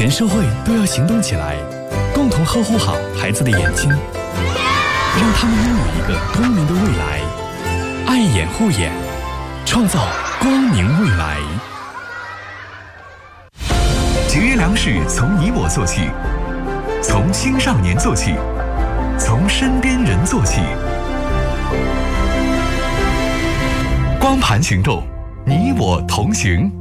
全社会都要行动起来，共同呵护好孩子的眼睛，让他们拥有一个光明的未来。爱眼护眼，创造光明未来。 节约粮食从你我做起，从青少年做起，从身边人做起。光盘行动，你我同行。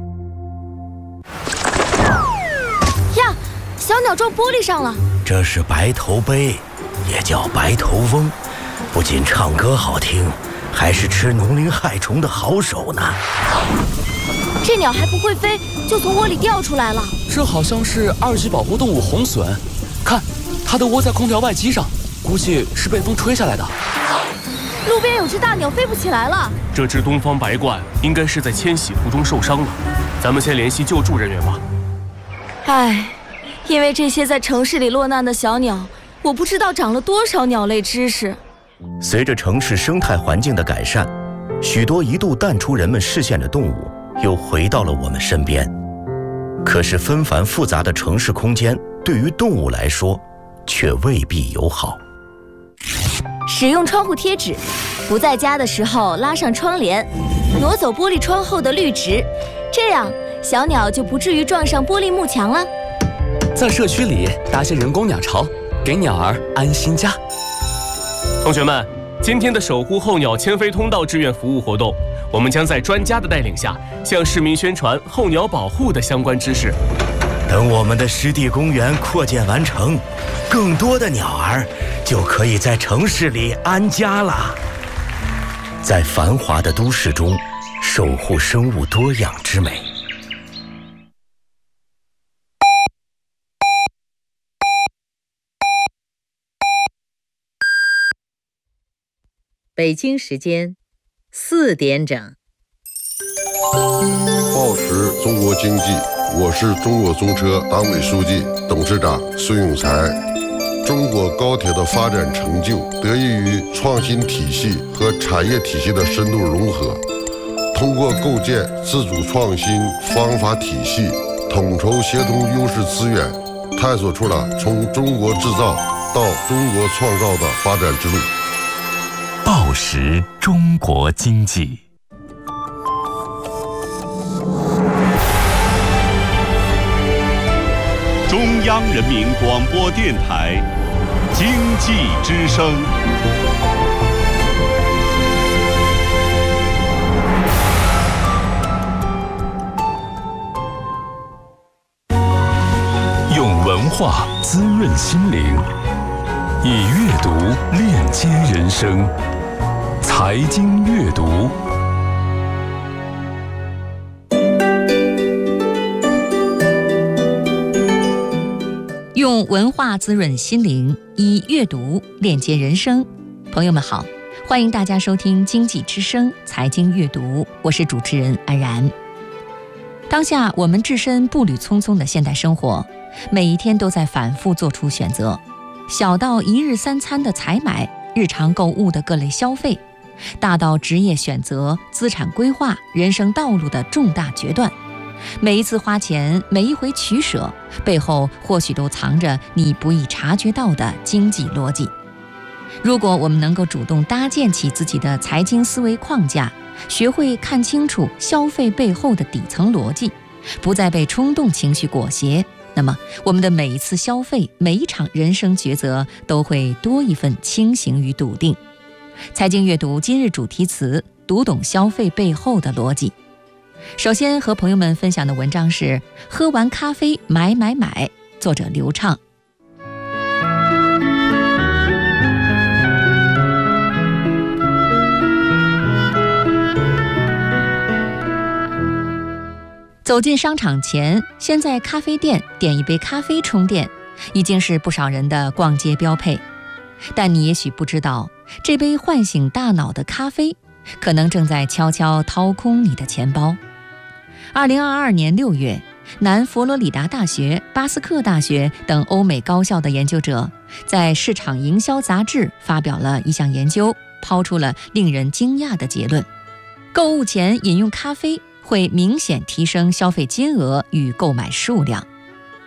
呀，小鸟撞玻璃上了。 这是白头鹎，也叫白头翁，不仅唱歌好听，还是吃农林害虫的好手呢。 这鸟还不会飞，就从窝里掉出来了。 这好像是2级保护动物红隼，看，它的窝在空调外机上，估计是被风吹下来的。 路边有只大鸟飞不起来了。 这只东方白鹳应该是在迁徙途中受伤了，咱们先联系救助人员吧。 唉，因为这些在城市里落难的小鸟，我不知道长了多少鸟类知识。 随着城市生态环境的改善，许多一度淡出人们视线的动物又回到了我们身边。可是纷繁复杂的城市空间对于动物来说却未必友好。 使用窗户贴纸，不在家的时候拉上窗帘，挪走玻璃窗后的绿植，这样小鸟就不至于撞上玻璃幕墙了。 在社区里搭些人工鸟巢，给鸟儿安心家。 同学们，今天的守护候鸟迁飞通道志愿服务活动，我们将在专家的带领下，向市民宣传候鸟保护的相关知识。 等我们的湿地公园扩建完成，更多的鸟儿就可以在城市里安家了。在繁华的都市中，守护生物多样之美。 北京时间4点整。 报时中国经济，我是中国中车党委书记、董事长孙永才。中国高铁的发展成就得益于创新体系和产业体系的深度融合，通过构建自主创新方法体系，统筹协同优势资源，探索出了从中国制造到中国创造的发展之路。 报时中国经济。 中央人民广播电台经济之声。 用文化滋润心灵，以阅读链接人生。财经阅读。 用文化滋润心灵，以阅读链接人生。朋友们好，欢迎大家收听经济之声财经阅读，我是主持人安然。当下我们置身步履匆匆的现代生活，每一天都在反复做出选择，小到一日三餐的采买，日常购物的各类消费，大到职业选择、资产规划、人生道路的重大决断。每一次花钱，每一回取舍，背后或许都藏着你不易察觉到的经济逻辑。如果我们能够主动搭建起自己的财经思维框架，学会看清楚消费背后的底层逻辑，不再被冲动情绪裹挟，那么我们的每一次消费，每一场人生抉择，都会多一份清醒与笃定。财经阅读今日主题词：读懂消费背后的逻辑。首先和朋友们分享的文章是喝完咖啡买，作者刘畅。走进商场前，先在咖啡店点一杯咖啡充电，已经是不少人的逛街标配。但你也许不知道，这杯唤醒大脑的咖啡可能正在悄悄掏空你的钱包。2022年6月，南佛罗里达大学、巴斯克大学等欧美高校的研究者在《市场营销杂志》发表了一项研究，抛出了令人惊讶的结论：购物前饮用咖啡会明显提升消费金额与购买数量。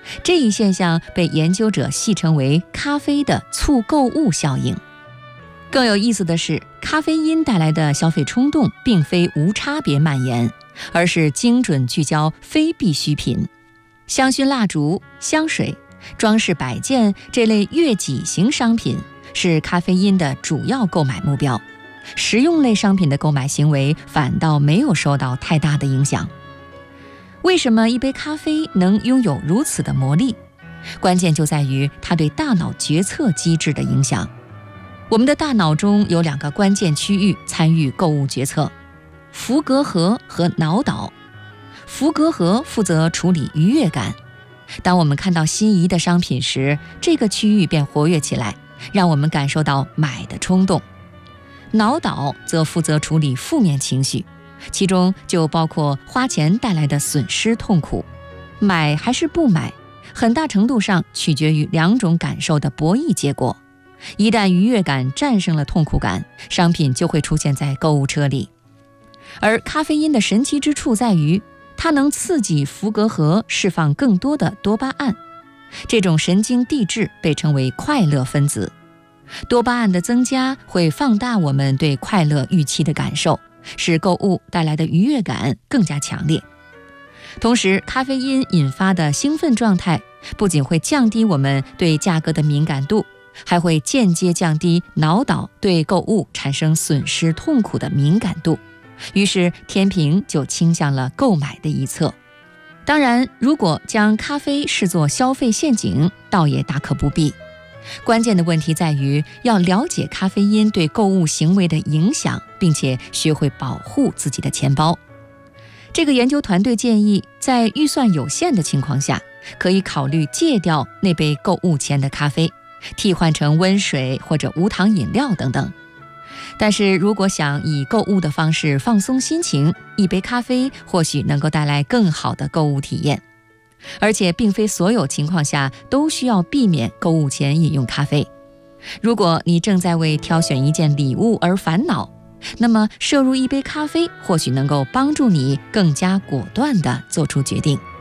这一现象被研究者戏称为咖啡的促购物效应。更有意思的是，咖啡因带来的消费冲动并非无差别蔓延，而是精准聚焦非必需品。香薰蜡烛、香水、装饰摆件这类悦己型商品是咖啡因的主要购买目标，实用类商品的购买行为反倒没有受到太大的影响。为什么一杯咖啡能拥有如此的魔力？关键就在于它对大脑决策机制的影响。我们的大脑中有2个关键区域参与购物决策：伏隔核和脑岛。伏隔核负责处理愉悦感，当我们看到心仪的商品时，这个区域便活跃起来，让我们感受到买的冲动。脑岛则负责处理负面情绪，其中就包括花钱带来的损失痛苦。买还是不买，很大程度上取决于2种感受的博弈结果。一旦愉悦感战胜了痛苦感，商品就会出现在购物车里。而咖啡因的神奇之处在于，它能刺激伏隔核释放更多的多巴胺，这种神经递质被称为快乐分子。多巴胺的增加会放大我们对快乐预期的感受，使购物带来的愉悦感更加强烈。同时，咖啡因引发的兴奋状态不仅会降低我们对价格的敏感度，还会间接降低脑岛对购物产生损失痛苦的敏感度。于是天平就倾向了购买的一侧。当然，如果将咖啡视作消费陷阱，倒也大可不必。关键的问题在于要了解咖啡因对购物行为的影响，并且学会保护自己的钱包。这个研究团队建议，在预算有限的情况下，可以考虑戒掉那杯购物前的咖啡，替换成温水或者无糖饮料等等。但是如果想以购物的方式放松心情，一杯咖啡或许能够带来更好的购物体验。而且并非所有情况下都需要避免购物前饮用咖啡。如果你正在为挑选一件礼物而烦恼，那么摄入一杯咖啡或许能够帮助你更加果断地做出决定。